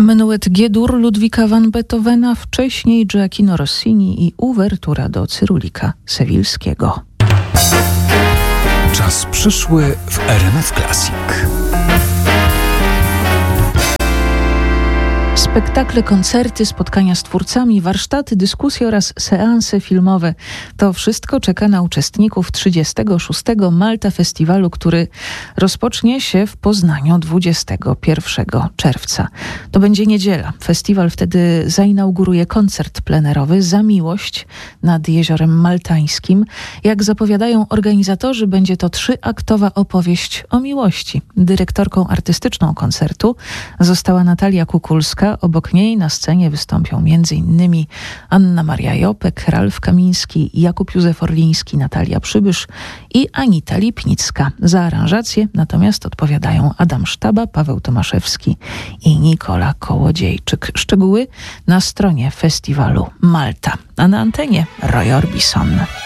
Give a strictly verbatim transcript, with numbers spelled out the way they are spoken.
Menuet G-dur Ludwika van Beethovena, wcześniej Gioacchino Rossini i uwertura do Cyrulika Sewilskiego. Czas przyszły w R M F Classic. Spektakle, koncerty, spotkania z twórcami, warsztaty, dyskusje oraz seanse filmowe. To wszystko czeka na uczestników trzydziestego szóstego Malta Festiwalu, który rozpocznie się w Poznaniu dwudziestego pierwszego czerwca. To będzie niedziela. Festiwal wtedy zainauguruje koncert plenerowy Za miłość nad Jeziorem Maltańskim. Jak zapowiadają organizatorzy, będzie to trzyaktowa opowieść o miłości. Dyrektorką artystyczną koncertu została Natalia Kukulska. Obok niej na scenie wystąpią m.in. Anna Maria Jopek, Ralf Kamiński, Jakub Józef Orliński, Natalia Przybysz i Anita Lipnicka. Za aranżację natomiast odpowiadają Adam Sztaba, Paweł Tomaszewski i Nikola Kołodziejczyk. Szczegóły na stronie festiwalu Malta. A na antenie Roy Orbison.